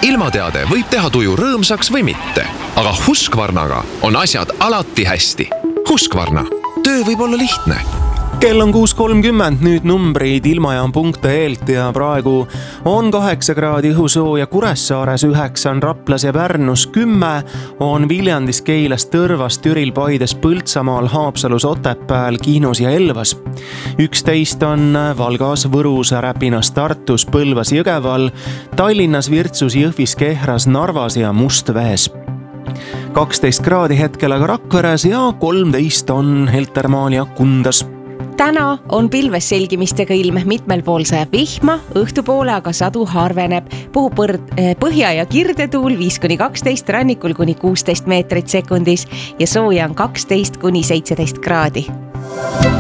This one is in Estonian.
Ilmateade võib teha tuju rõõmsaks või mitte, aga Husqvarnaga on asjad alati hästi. Husqvarna. Töö võib olla lihtne. Kell on 6.30, nüüd numbrid ilmajaam.eelt ja praegu on 8 kraadi õhusooja Kuressaares, 9 on Raplas ja Pärnus, 10 on Viljandis, Keilas, Tõrvas, Türil, Paides, Põltsamaal, Haapsalus, Otepääl, Kihnus ja Elvas. 11 on Valgas, Võrus, Räpinas, Tartus, Põlvas, Jõgeval, Tallinnas, Virtsus, Jõhvis, Kehras, Narvas ja Mustvees. 12 kraadi hetkel aga Rakveres ja 13 on Heltermaal ja Kundas. Täna on pilves selgimistega ilm, mitmel pool sajab vihma, õhtupoole aga sadu harveneb. Puhub põhja- ja kirdetuul 5-12, rannikul kuni 16 meetrit sekundis ja sooja on 12-17 kraadi.